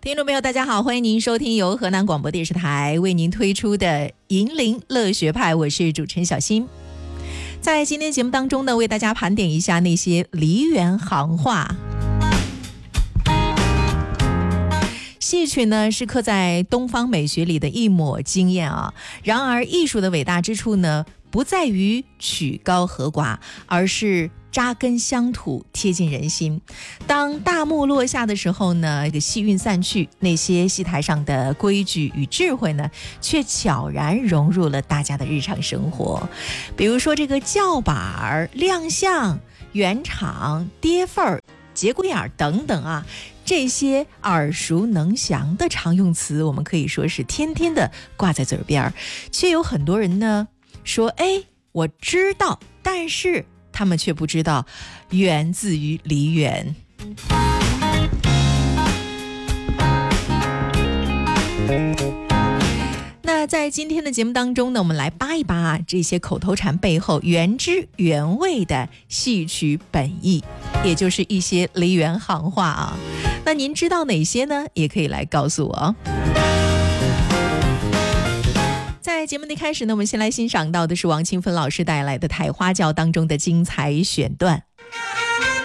听众朋友大家好，欢迎您收听由河南广播电视台为您推出的银铃乐学派，我是主持人小新。在今天节目当中呢，为大家盘点一下那些梨园行话。戏曲呢是刻在东方美学里的一抹惊艳啊，然而艺术的伟大之处呢，不在于曲高和寡，而是扎根乡土，贴近人心。当大幕落下的时候呢，这个戏韵散去，那些戏台上的规矩与智慧呢，却悄然融入了大家的日常生活。比如说这个叫板、亮相、圆场、跌份儿、节骨眼等等啊，这些耳熟能详的常用词，我们可以说是天天的挂在嘴边，却有很多人呢说，哎，我知道，但是他们却不知道源自于梨园。那在今天的节目当中呢，我们来扒一扒这些口头禅背后原汁原味的戏曲本意，也就是一些梨园行话啊。那您知道哪些呢？也可以来告诉我。在节目的开始呢，我们先来欣赏到的是王清芬老师带来的《台花轿》当中的精彩选段。